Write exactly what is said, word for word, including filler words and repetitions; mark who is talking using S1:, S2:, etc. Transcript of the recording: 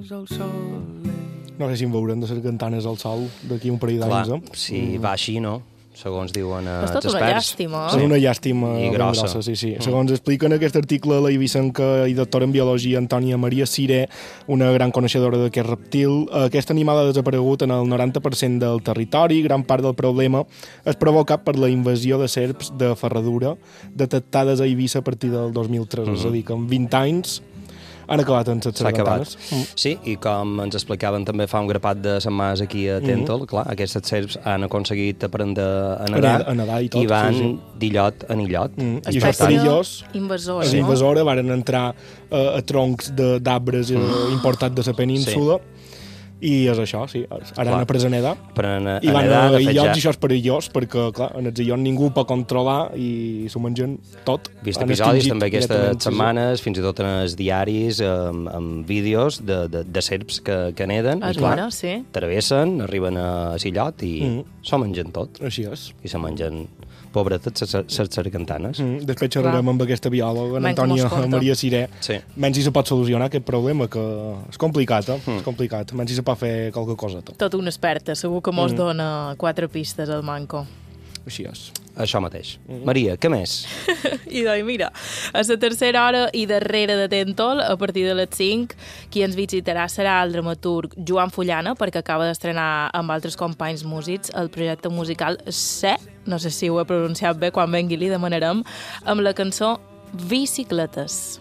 S1: Cantanes al sol.
S2: No sé si en veurem de ser cantanes al sol d'aquí un parell d'anys.
S3: Clar,
S2: Eh?
S3: si mm. va així, no? Segons diuen eh,
S4: És
S3: els
S4: tot una
S3: experts.
S4: llàstima.
S2: És una llàstima
S3: I
S2: ben
S3: grossa.
S2: grossa, sí, sí. Mm. Segons explica en aquest article la ibicenca i doctora en biologia Antònia Maria Ciré, una gran coneixedora d'aquest reptil, aquest animal ha desaparegut en el noranta per cent del territori. Gran part del problema és provocat per la invasió de serps de ferradura detectades a Eivissa a partir del dos mil tres. Mm. És a dir, que en vint anys han acabat en les
S3: S'ha acabat.
S2: sargantanes. Mm.
S3: Sí, i com ens explicaven també fa un grapat de setmanes aquí a Tentol, mm. clar, aquestes serps han aconseguit aprendre a nedar,
S2: A nedar i tot,
S3: i van
S2: sí,
S3: d'illot en illot.
S2: Mm. I això és
S4: Espècie
S2: perillós.
S4: invasora,
S2: És
S4: no?
S2: invasora, varen entrar uh, a troncs de- d'arbres mm. importats de la península, sí. I és això, sí. Ara
S3: Clar.
S2: han après a nedar.
S3: Per a, a
S2: I van
S3: nedar,
S2: a
S3: de fet,
S2: illots
S3: ja...
S2: i això és perillós, perquè, clar, en els illots ningú ho pot controlar i s'ho mengen tot.
S3: Vist
S2: Han
S3: episodis
S2: extingit
S3: també aquestes
S2: directament, sí, sí.
S3: setmanes, fins i tot en els diaris, amb, amb vídeos de, de, de serps que, que neden,
S4: És
S3: i clar,
S4: vera, sí.
S3: travessen, arriben a l'illot i
S2: Mm.
S3: s'ho mengen tot.
S2: Així és.
S3: I se mengen, pobretes, les sargantanes.
S2: Mm. Després xerrarem amb aquesta biòloga, en
S4: Menys que
S2: Antònia
S4: mos conta.
S2: Maria Ciré.
S3: Sí.
S2: Menys si se pot solucionar aquest problema, que és complicat, eh? Mm. És complicat. Menys si se pot fer qualque coseta.
S4: Tot una experta, segur que mos mm. dona quatre pistes al manco.
S2: Així és.
S3: Això mateix. Maria, què més?
S4: I doncs mira, a la tercera hora i darrere de Tentol, a partir de les cinc, qui ens visitarà serà el dramaturg Joan Fullana, perquè acaba d'estrenar amb altres companys músics el projecte musical C, no sé si ho he pronunciat bé, quan vengui li demanarem, amb la cançó Bicicletes.